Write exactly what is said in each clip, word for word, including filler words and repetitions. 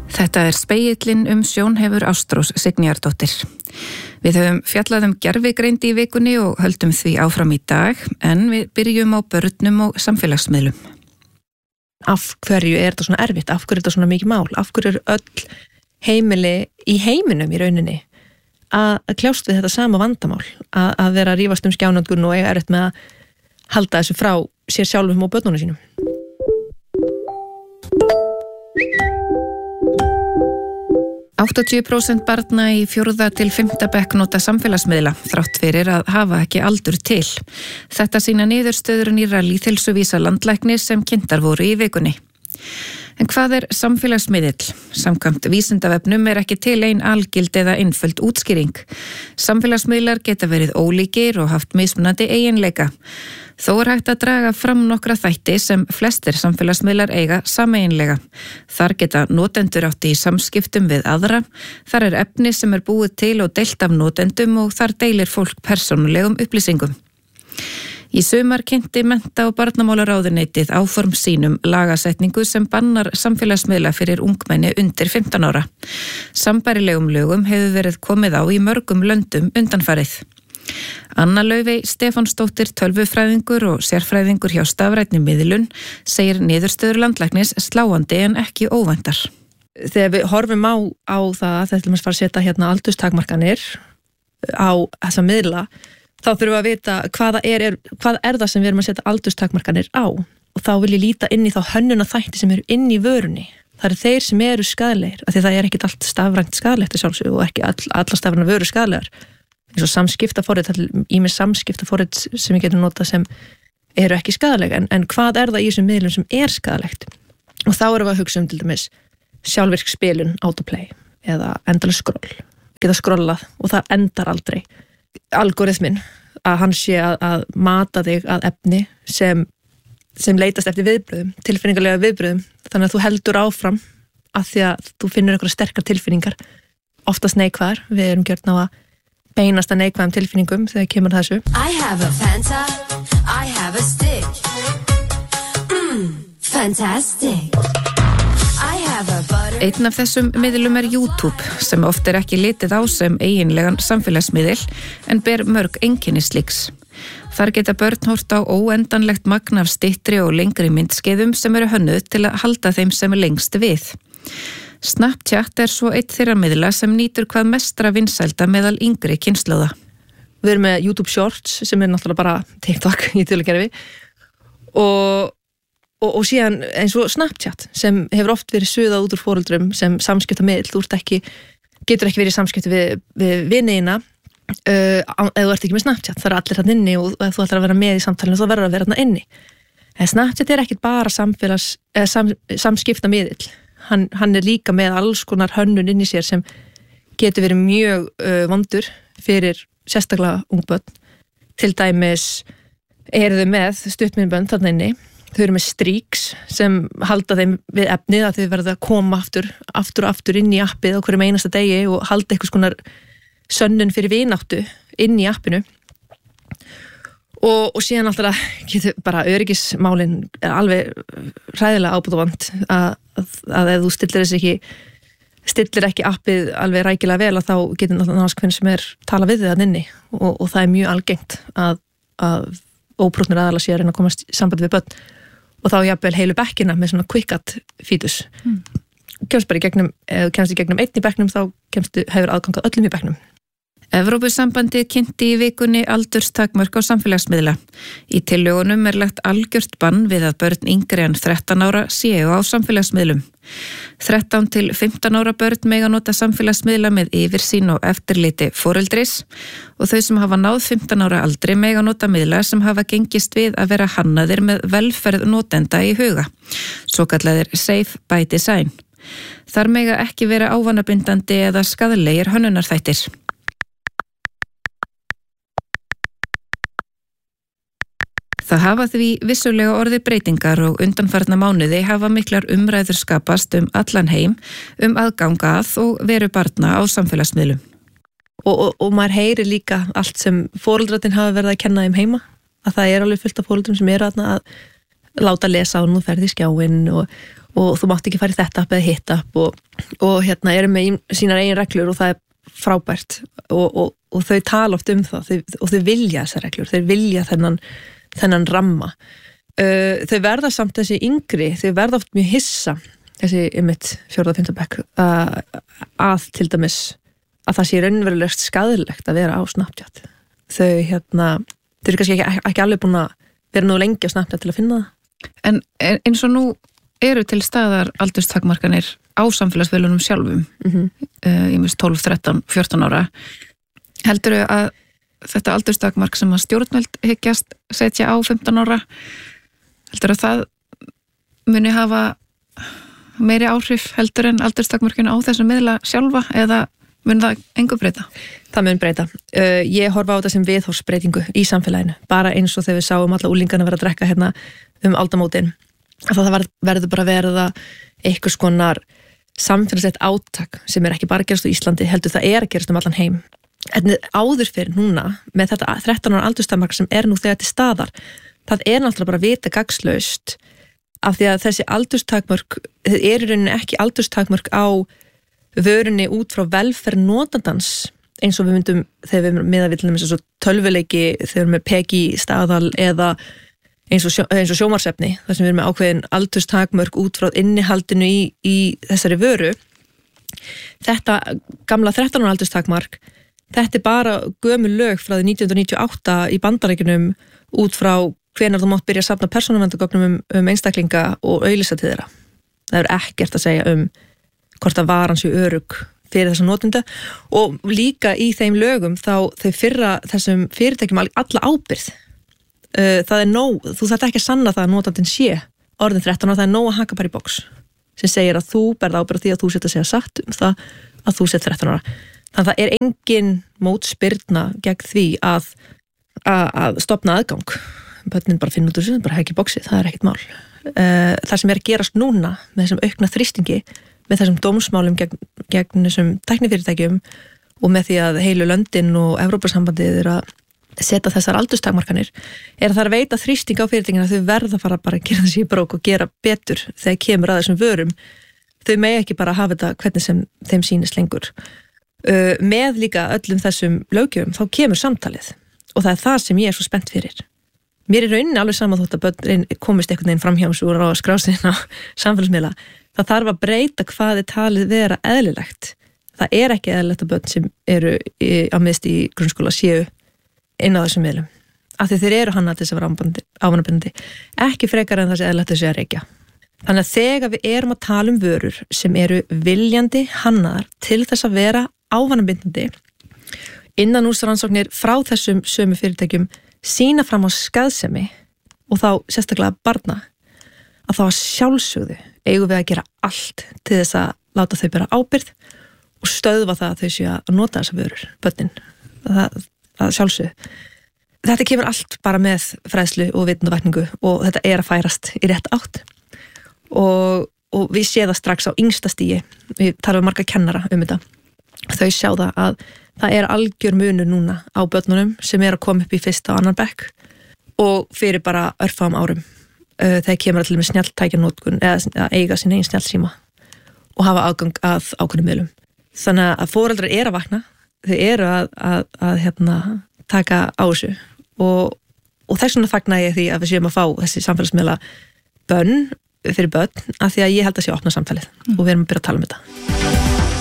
Þetta er Spegillinn um sjónhefur Ástrós Signýjardóttir. Við höfum fjallað um gervigreind í vikunni og höldum því áfram í dag, en við byrjum á börnum og samfélagsmiðlum. Af hverju er þetta svona erfitt? Af hverju er þetta svona mikið mál? Af hverju er öll heimili í heiminum í rauninni að kljást við þetta sama vandamál? Að, að vera að rífast um skjánotkun og eiga erfitt með að halda þessu frá sér sjálfum og börnunum sínum. áttatíu prósent barna í fjórða til fimmta bekk nota samfélagsmiðla þrátt fyrir að hafa ekki aldur til. Þetta sýna niðurstöður nýrra lýðheilsuvísa landlæknis sem kynntar voru í vikunni. En hvað er samfélagsmiðill? Samkvæmt Vísindavefnum er ekki til ein algild eða einföld útskýring. Samfélagsmiðlar geta verið ólíkir og haft mismunandi eiginleika. Þó er hægt að draga fram nokkra þætti sem flestir samfélagsmiðlar eiga sameiginlega. Þar geta notendur átt í samskiptum við aðra, þar er efni sem er búið til og deilt af notendum og þar deilir fólk persónulegum upplýsingum. Í sumar kynnti mennta- og barnamálaráðuneytið áform sínum lagasetningu sem bannar samfélagsmiðla fyrir ungmenni undir fimmtán ára. Sambærilegum lögum hefur verið komið á í mörgum löndum undanfarið. Anna Laufey Stefánsdóttir, tölvufræðingur og sérfræðingur hjá stafrænni miðlun, segir niðurstöður landlæknis sláandi en ekki óvæntar. Þegar við horfum á, á það að þetta er fara að setja hérna aldurstakmarkanir á þessa miðla, þá þurfum við að vita hvaða er, er, hvað er það sem við erum að setja aldurstakmarkanir á. Og þá vil ég líta inn í þá hönnuna þætti sem eru inn í vörunni. Það eru þeir sem eru skaðlegir, af því það er ekkit allt stafrænt skaðlegt sjálfsög og ekki all, alla stafræna vöru skaðlegar. Eins og samskiptaforrit, ýmis samskiptaforrit sem við getum notað sem eru ekki skaðleg, en, en hvað er það í þessum miðlum sem er skaðlegt? Og þá erum við að hugsa um til dæmis sjálfvirk spilun, autoplay eða endalega skroll. Geta skrollað og það endar aldrei. Algoritminn, að hann sé að, að mata þig að efni sem, sem leitast eftir viðbröðum, tilfinningarlega viðbröðum, þannig að þú heldur áfram að því að þú finnur einhverja sterkar tilfinningar, oftast neikvæðar. Við erum gjörn á að beinast að neikvæðum tilfinningum þegar kemur þessu. I have a Fanta, I have a stick. Mmm, fantastic. I have a butter. Einn af þessum miðlum er YouTube, sem oft er ekki litið á sem eiginlegan samfélagsmiðil, en ber mörg einkenni slíks. Þar geta börn hort á óendanlegt magn af styttri og lengri myndskeiðum sem eru hönnuð til að halda þeim sem er lengst við. Snapchat er svo eitt þeirra miðla sem nýtur hvað mestra vinsælda meðal yngri kynslóða. Við erum með YouTube Shorts sem er náttúrulega bara TikTok í tölukerfi og, og, og síðan eins og Snapchat sem hefur oft verið suðað út úr foreldrum sem samskiptamiðl. Þú ert ekki, getur ekki verið í samskipti við, við viniðina uh, ef þú ert ekki með Snapchat. Það er allir hann inni og ef þú ætlar að vera með í samtalinu þá verður að vera hann inni. En Snapchat er ekki bara samfélags, eh, sam, samskiptamiðl. Hann, hann er líka með alls konar hönnun inn í sér sem getur verið mjög uh, vondur fyrir sérstaklega ungbönn. Til dæmis eru þau með stuttmyndbönd þarna inni. Þau eru með streaks sem halda þeim við efnið að þau verða að koma aftur, aftur og aftur inn í appið á hverjum einasta degi og halda eitthvað konar sönnun fyrir vináttu inn í appinu. Og, og síðan alltaf getur bara öryggismálin alveg hræðilega ábúðavant að, að, að ef þú stillir þess ekki stillir ekki appið alveg rækilega vel að þá getur náttúrulega hvern sem er tala við þið að inni og, og það er mjög algengt að, að óprúttnir aðalega sé að reyna að komast í sambandi við börn og þá jafnvel heilu bekkina með svona quick-add fítus. Mm. Kemst bara í gegnum, ef kemst í gegnum einn í bekknum þá kemstu hefur aðgang að öllum í bekknum. Evrópusambandið kynnti í vikunni aldurstakmörk á samfélagsmiðla. Í tillögunum er lagt algjört bann við að börn yngri en þrettán ára séu á samfélagsmiðlum. þrettán til fimmtán ára börn mega nota samfélagsmiðla með yfirsýn og eftirliti foreldris og þau sem hafa náð fimmtán ára aldri mega nota miðla sem hafa gengist við að vera hannaðir með velferð notenda í huga, svokallaðir safe by design. Þar mega ekki vera ávanabindandi eða skaðlegir hönnunarþættir. Það hafa því vissulega orðið breytingar og undanfarna mánuði hafa miklar umræður skapast um allan heim um aðganga að og veru barna á samfélagsmiðlum. Og, og, og maður heyrir líka allt sem foreldrarnir hafa verið að kenna þeim heima, að það er alveg fullt af foreldrum sem eru að láta lesa og nú ferði skjáinn og, og þú mátt ekki fara í þetta upp eða hitt upp og, og hérna eru með sínar eigin reglur og það er frábært og, og, og þau tala oft um það þau, og þau vilja þessar reglur, þau vilja þennan, þennan ramma uh, þau verða samt þessi yngri þau verða oft mjög hissa þessi ymitt fjórða og fimmta bekk uh, að til dæmis að það sé raunverulegt skadilegt að vera á Snapchat þau hérna, þau eru kannski ekki, ekki alveg búin að vera nú lengi á Snapchat til að finna það En eins og nú eru til staðar aldurstakmarkanir á samfélagsveilunum sjálfum mm-hmm. uh, ég mist tólf, þrettán, fjórtán ára heldurðu að þetta aldurstakmark sem að stjórnvöld hyggjast setja á fimmtán ára heldurðu að það muni hafa meiri áhrif heldur en aldurstakmarkinu á þessum miðla sjálfa eða mun það engu breyta? Það mun breyta. Uh, ég horfa á þetta sem viðhorfsbreytingu í samfélaginu bara eins og þegar við sáum alla úlingana vera að drekka hérna um aldamótin að það verður bara verða einhvers konar samfélagslegt átak sem er ekki bara að gerast á Íslandi heldur það er að gerast um allan heim en áður fyrir núna með þetta þrettán ára aldurstakmark sem er nú þegar til staðar það er náttúrulega bara vita gagnslaust af því að þessi aldurstakmörk er í rauninni ekki aldurstakmörk á vörunni út frá velferð notandans eins og við myndum þegar við meða við til dæmis eins og tölvuleiki þegar við erum með Peggy staðal eða eins og, sjó, eins og sjómarsefni þar sem við erum með ákveðin aldurstakmörk út frá innihaldinu í, í þessari vöru þetta gamla þrettán ára aldurstakmark þetta er bara gömul lög frá því nítján hundruð níutíu og átta í Bandaríkjunum út frá hvenær þú mátt byrja að safna persónuverndargögnum um, um einstaklinga og auglýsa til þeirra það er ekkert að segja um hvort að varan sé örugg fyrir þessum notenda og líka í þeim lögum þá þau fyrra þessum fyrirtækjum alla ábyrgð uh, það er nóg, þú þarft ekki að sanna það að notandinn sé orðin þrettán og það er nóg að haka bara í box sem segir að þú berð ábyrgð því að þú set að segja satt um það að þú set þrettán ára þannig að það er engin mótspyrna gegn því að, að, að stopna aðgang börnin bara finna út úr þessu, bara hekki í boxi, það er ekkert mál uh, það sem er að gerast núna með þessum aukna þrýstingi með þessum dómsmálum gegn, gegn þessum tæknifyrirtækjum og með því að heilu löndin og Evrópusambandið er að setja þessar aldurstakmarkanir er að það er veita þrýsting á fyrirtækjum að þau verða að fara bara að gera þessi í brók og gera betur þegar kemur að þessum vörum þau megi ekki bara hafa þetta hvernig sem þeim sýnist lengur uh, með líka öllum þessum löggjöfum þá kemur samtalið og það er það sem ég er svo spennt fyrir mér er rauninni alveg sama þótt að börn komist einhvern veginn framhjáms úr á skrásina samfélagsmiðla það þarf að breyta hvað er talið vera eðlilegt. Það er ekki eðlilegt að börn sem eru í, á miðst í grunnskóla séu inn á þessum miðlum. Af því þeir eru hannað til þess að vera ávanabindandi. Ekki frekar en það sé eðlilegt að sé að reykja. Þannig að þegar við erum að tala um vörur sem eru viljandi hannaðar til þess að vera ávanabindandi innan úrsrannsóknir frá þessum sömu fyrirtækjum sína fram á skaðsemi og þá sérstaklega barna að þá að sjálfsögðu eigum við að gera allt til þess að láta þau bera ábyrgð og stöðva það að þau séu að nota þessa vörur, börnin, það, það sjálfsögðu. Þetta kemur allt bara með fræðslu og vitundavakningu og þetta er að færast í rétt átt og, og við séum það strax á yngsta stigi, við talum við marga kennara um þetta, þau sjá það að það er algjör munur núna á börnunum sem er að koma upp í fyrsta og annan bekk og fyrir bara örfáum árum þegar kemur allir með snjalltækjanótkun eða eiga sín eigin snjallsíma og hafa aðgang að ákveðnum miðlum. Þannig að foreldrar eru að vakna, þau eru að, að, að hérna, taka á þessu og, og þess vegna fagna ég því að við séum að fá þessi samfélagsmiðla bönn fyrir börn af því að ég held að sé að opna samtalið mm. og við erum að byrja að tala um þetta.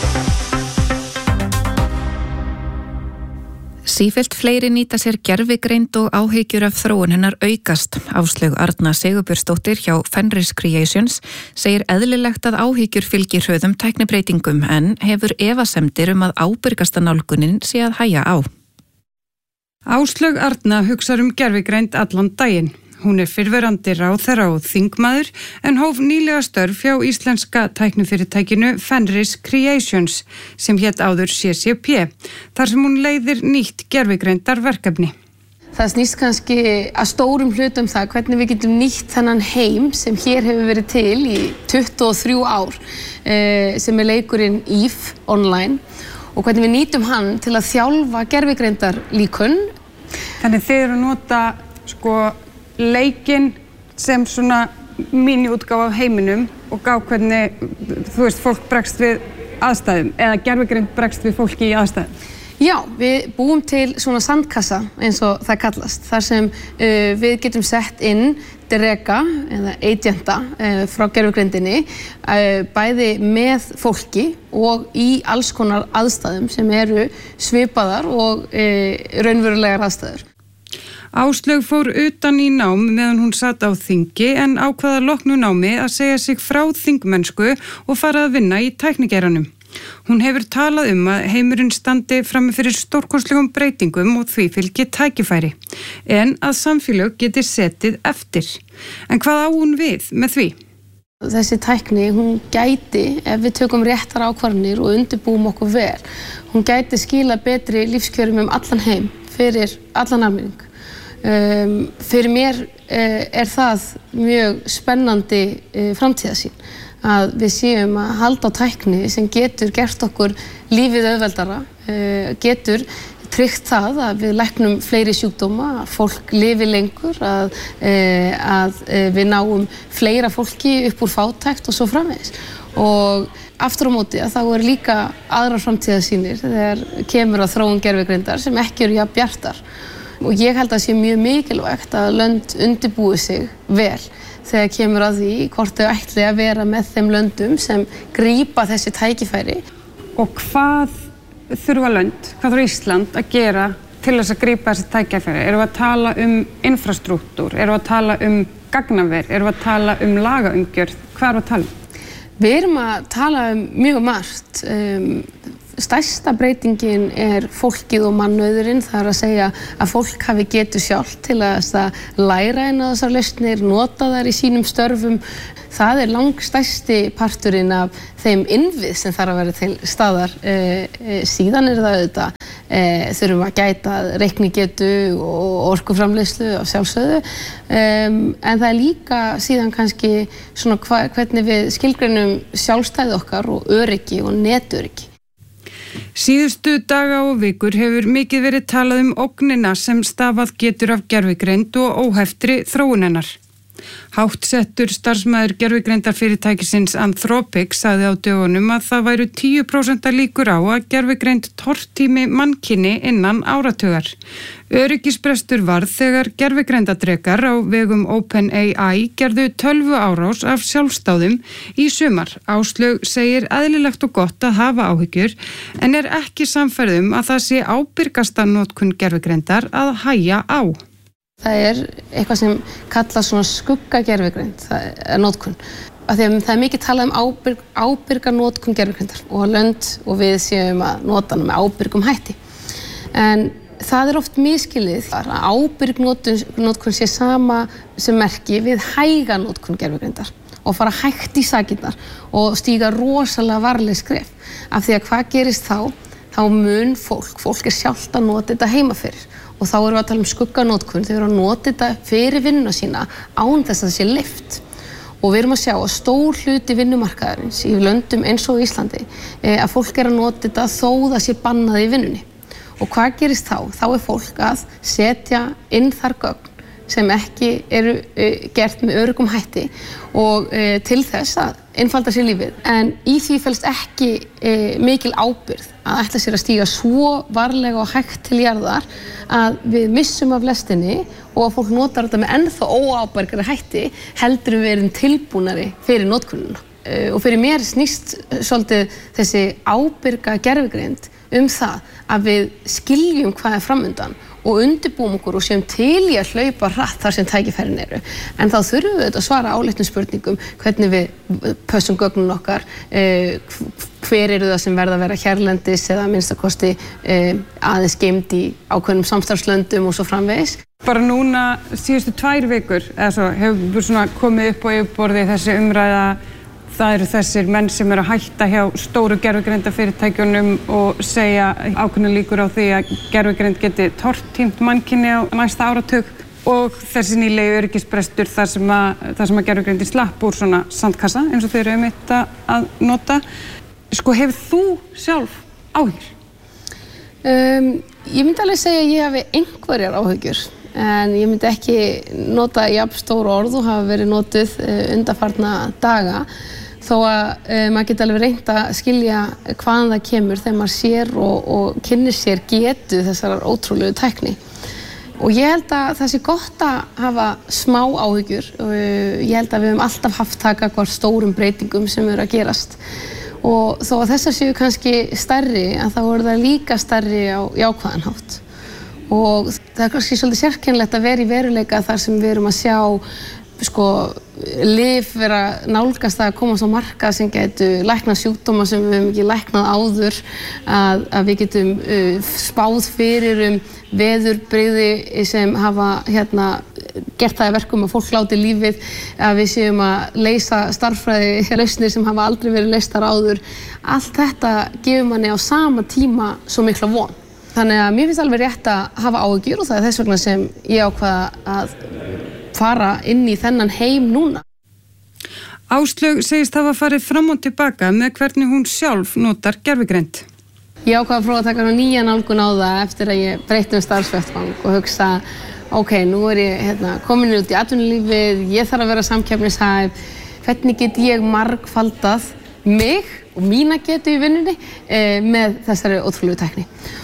Sífellt fleiri nýta sér gervigreind og áhyggjur af þróun hennar aukast. Áslaug Arna Sigurbjörnsdóttir hjá Fenris Creations segir eðlilegt að áhyggjur fylgir hröðum tæknibreytingum en hefur efasemdir um að ábyrgasta nálgunin sé að hægja á. Áslaug Arna hugsar um gervigreind allan daginn. Hún er fyrrverandi ráðherra og þingmaður en hóf nýlega störf hjá íslenska tæknifyrirtækinu Fenris Creations sem hét áður C C P, þar sem hún leiðir nýtt gervigreindar verkefni. Það snýst kannski að stórum hlutum það hvernig við getum nýtt þennan heim sem hér hefur verið til í tuttugu og þrjú ár sem er leikurinn Eve online og hvernig við nýtum hann til að þjálfa gervigreindar líkun. Þannig þeir eru að nota sko leikinn sem svona míniútgáfa af heiminum og gá hvernig, þú veist, fólk bregst við aðstæðum eða gervigreind bregst við fólki í aðstæðum? Já, við búum til svona sandkassa eins og það kallast, þar sem uh, við getum sett inn drega eða agenta uh, frá gervigreindinni, uh, bæði með fólki og í alls konar aðstæðum sem eru svipaðar og uh, raunverulegar aðstæður. Áslaug fór utan í nám meðan hún sat á þingi en ákvaða loknu námi að segja sig frá þingmennsku og fara að vinna í tæknigeiranum. Hún hefur talað um að heimurinn standi frammi fyrir stórkostlegum breytingum og því fylgi tækifæri, en að samfélög geti setið eftir. En hvað á hún við með því? Þessi tækni, hún gæti, ef við tökum réttar ákvarðanir og undirbúum okkur vel, hún gæti skila betri lífskjörum um allan heim fyrir allan almenning. Um, fyrir mér uh, er það mjög spennandi uh, framtíðarsýn. Að við séum að halda á tækni sem getur gert okkur lífið auðveldara, getur tryggt það að við læknum fleiri sjúkdóma, að fólk lifi lengur, að, að við náum fleira fólki upp úr fátækt og svo framvegis. Og aftur á móti að þá er líka aðrar framtíðarsýnir þegar kemur að þróun gervigreindar sem ekki eru jafn bjartar. Og ég held að sé mjög mikilvægt að lönd undirbúi sig vel þegar kemur að því hvort þau ætli að vera með þeim löndum sem grípa þessi tækifæri. Og hvað þurfa lönd, hvað þurfa Ísland að gera til þess að grípa þessi tækifæri? Erum við að tala um infrastruktúr? Erum við að tala um gagnaver? Erum við að tala um lagaumgjörð? Hvað erum við að tala um? Við erum að tala um mjög margt. Um, Stærsta breytingin er fólkið og mannauðurinn, það er að segja að fólk hafi getu sjálft til að læra inn á þessar lausnir, nota þær í sínum störfum. Það er langstærsti parturinn af þeim innvið sem þarf að vera til staðar. E, e, síðan er það auðvitað, e, þurfum að gæta reiknigetu og orkuframleiðslu af sjálfsögðu. E, en það er líka síðan kannski svona hva, hvernig við skilgreinum sjálfstæði okkar og öryggi og netöryggi. Síðustu daga og vikur hefur mikið verið talað um ógnina sem stafað getur af gervigreind og óheftri þróun hennar. Háttsettur starfsmaður gervigreindarfyrirtækisins Anthropic sagði á dögunum að það væru tíu prósent líkur á að gervigreind tortími mannkyni innan áratugar. Öryggisbrestur varð þegar gervigreindadrekar á vegum OpenAI gerðu tölvu árás af sjálfstáðum í sumar. Áslaug segir eðlilegt og gott að hafa áhyggjur en er ekki sannfærð um að það sé ábyrgasta notkun gervigreindar að hægja á. Það er eitthvað sem kallast svona skuggagervigreind, það er notkun. Af því að það er mikið talað um ábyrg, ábyrga notkun gervigreindar og að lönd og við séum að nota hana með ábyrgum hætti. En það er oft misskilið að ábyrg notkun sé sama sem merki við hæga notkun gervigreindar og fara hægt í sakirnar og stíga rosalega varleg skref. Af því að hvað gerist þá? Þá mun fólk, fólk er sjálft að nota þetta heima fyrir. Og þá erum við að tala um skugganótkun, þau eru að nota þetta fyrir vinnuna sína án þess að það sé leyft. Og við erum að sjá að stór hluti vinnumarkaðarins í löndum eins og Íslandi að fólk er að nota þetta þó það sé bannað í vinnunni. Og hvað gerist þá? Þá er fólk að setja inn þar gögn sem ekki eru uh, gert með öruggum hætti og uh, til þess að einfalda sér lífið. En í því felst ekki uh, mikil ábyrgð að ætla sér að stíga svo varlega og hægt til jarðar að við missum af lestinni og að fólk notar þetta með ennþá óábyrgari hætti heldur við erum tilbúnari fyrir notkununa. Uh, og fyrir mér snýst svolítið þessi ábyrga gervigreind um það að við skiljum hvað er framundan og undirbúum okkur og séum til í að hlaupa hratt þar sem tækifærin eru. En þá þurfum við að svara áleitnum spurningum hvernig við pössum gögnun okkar, eh, hver eru það sem verða að vera hérlendis eða minnstakosti eh, aðeins geymd í ákveðnum samstarfslöndum og svo framvegis. Bara núna síðustu tvær vikur eða svo hefur svona komið upp á yfirborði þessi umræða. Það eru þessir menn sem eru að hætta hjá stóru gervigreindafyrirtækjunum og segja ákveðnar líkur á því að gervigreind geti tortímt mannkyni á næsta áratug og þessi nýlegi öryggisbrestur þar sem að, þar sem að gervigreindin slapp úr svona sandkassa eins og þau eru einmitt að nota. Sko, hefur þú sjálf áhyggjur? Um, ég myndi alveg segja að ég hafi einhverjar áhyggjur. en ég myndi ekki nota jafn stór orð og hafa verið notuð undanfarna daga þó að uh, maður geti alveg reynt að skilja hvaðan það kemur þegar maður sér og, og kynnir sér getu þessar ótrúlegu tækni. Og ég held að það sé gott að hafa smá áhyggjur og ég held að við höfum alltaf haft taka hvar stórum breytingum sem eru að gerast. Og þó að þessar séu kannski stærri, að þá eru það líka stærri á jákvæðan hátt. Og það er kannski svolítið sérkennilegt að vera í veruleika þar sem við erum að sjá sko, lyf vera nálgast að koma á markað sem getur læknað sjúkdóma sem við höfum ekki læknað áður, að, að við getum uh, spáð fyrir um veðurbrigði sem hafa hérna, gert það í verkum að fólk láti lífið, að við séum að leysa starffræði lausnir sem hafa aldrei verið leystar áður. Allt þetta gefur manni á sama tíma svo mikla von. Þannig að mér finnst alveg rétt að hafa áhyggjur og það er þess vegna sem ég ákvaða að fara inn í þennan heim núna. Áslaug segist hafa farið fram og tilbaka með hvernig hún sjálf notar gervigreind. Ég ákvað að prófa að taka nýja nálgun á það eftir að ég breytti um starfsvettvang og hugsa, ok, nú er ég hérna, komin út í atvinnulífið, ég þarf að vera samkeppnishæf, hvernig get ég margfaldað mig og mína getu í vinnunni eh, með þessari ótrúlegu tækni.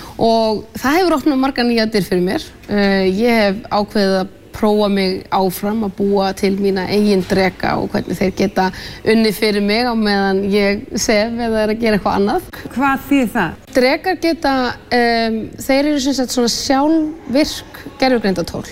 Og það hefur opnað margar nýjar dyr fyrir mér. Eh, ég hef ákveðið að prófa mig áfram að búa til mína eigin dreka og hvernig þeir geta unnið fyrir mig á meðan ég sef eða er að gera eitthvað annað. Hvað þýðir það? Drekar geta, um, þeir eru sem sagt svona sjálfvirk gervigreindatól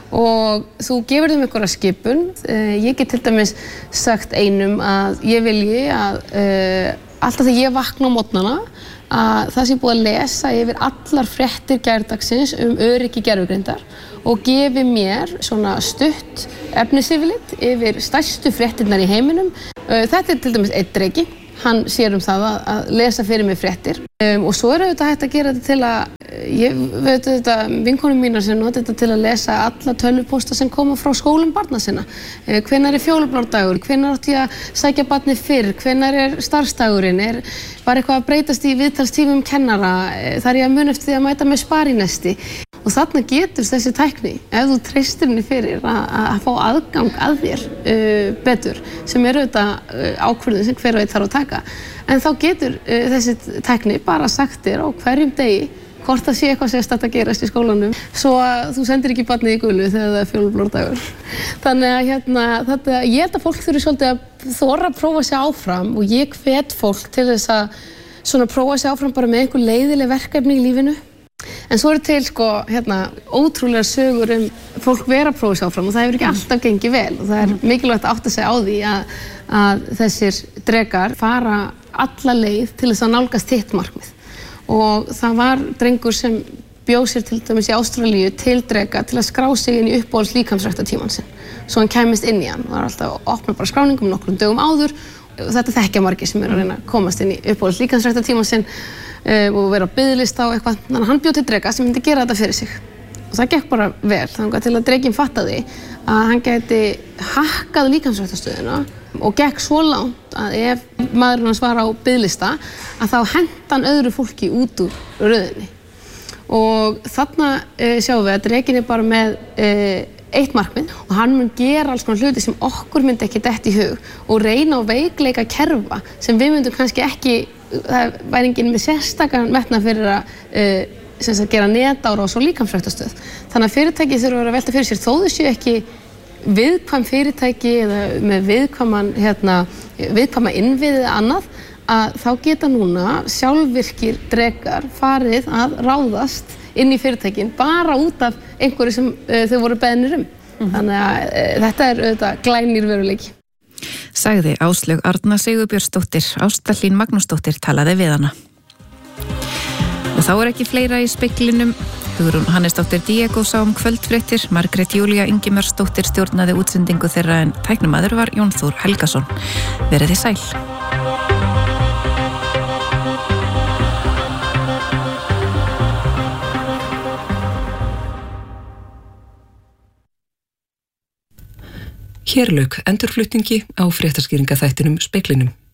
og þú gefur þeim einhverja skipun. Uh, ég get til dæmis sagt einum að ég vilji að uh, alltaf þegar ég vakna á morgnana að það sé búið að lesa yfir allar fréttir gærdagsins um öryggi gervigreindar og gefi mér svona stutt efnisyfirlit yfir stærstu fréttirnar í heiminum. Þetta er til dæmis einn dreki, hann sér um það að, að lesa fyrir mig fréttir. Um, og svo er auðvitað hægt að gera þetta til að, ég veit auðvitað, vinkonum mínar sem nota þetta til að lesa alla tölvupósta sem koma frá skólum barna sinna. Uh, hvenær er fjólubládagur, hvenær átti ég að sækja barnið fyrr, hvenær er starfsdagurinn, er var eitthvað að breytast í viðtalstímum kennara, uh, þar ég að mun eftir því að mæta með sparinesti. Og þarna getur þessi tækni, ef þú treystir henni fyrir að, að fá aðgang að þér uh, betur, sem er auðvitað uh, ákvörðun sem hver og einn þarf að taka. En þá getur uh, þessi tækni bara sagt þér á hverjum degi hvort það sé eitthvað sérstakt að gerast í skólanum, svo að þú sendir ekki barnið í gulu þegar það er fjólubládagur. Þannig að hérna, þetta, ég held að fólk þurfi svolítið að þora að prófa sig áfram og ég hvet fólk til þess að svona prófa sig áfram bara með einhver leiðileg verkefni í lífinu. En svo eru til sko, hérna, ótrúlega sögur um fólk vera að prófa sig áfram og það hefur ekki alltaf gengið vel og það er mikilvægt að átta sig á því að, að þessir drekar fara alla leið til þess að nálgast hitt markmið. Og það var drengur sem bjó sér til dæmis í Ástralíu til dreka til að skrá sig inn í uppáhalds líkamsræktartímann sinn. Svo hann kæmist inn í hann. Það var alltaf að opna bara skráningum nokkrum dögum áður og þetta þekkja margir sem eru að reyna að komast inn í uppáhalds líkamsræktartímann sinn uh, og vera á biðlista og eitthvað. Þannig að hann bjó til dreka sem myndi gera þetta fyrir sig. Og það gekk bara vel, þannig til að drekinn fattaði að hann gæti hakkað líkamsræktarstöðina og gekk svo langt að ef maðurinn hans var á biðlista að þá henti hann öðru fólki út úr röðinni. Og þarna uh, sjáum við að drekinn er bara með uh, eitt markmið og hann mun gera alls konar hluti sem okkur myndi ekki detta í hug og reyna á veikleika kerfa sem við myndum kannski ekki, það væri enginn með sérstakann metna fyrir að uh, sem sagt, gera netárás og líkamsræktarstöð. Þannig að fyrirtæki þurfa að vera að velta fyrir sér þó þau séu ekki viðkvæm fyrirtæki eða með viðkvæman, hérna, viðkvæma innviðið eða annað, að þá geta núna sjálfvirkir drekar farið að ráðast inn í fyrirtækin bara út af einhverju sem uh, þau voru beðnir um. Mm-hmm. Þannig að uh, þetta er auðvitað glænýr veruleiki. Sagði Áslaug Arna Sigurbjörnsdóttir, Ásta Hlín Magnúsdóttir talaði við hana. Og þá er ekki fleira í speglinum. Hugrún Hannesdóttir Diego sá um kvöldfréttir, Margrét Júlía Ingimjörsdóttir stjórnaði útsendingu þeirra en tæknumaður var Jón Þór Helgason. Verið þið sæl. Hér lauk endurflutningi á fréttaskýringaþættinum Speglinum.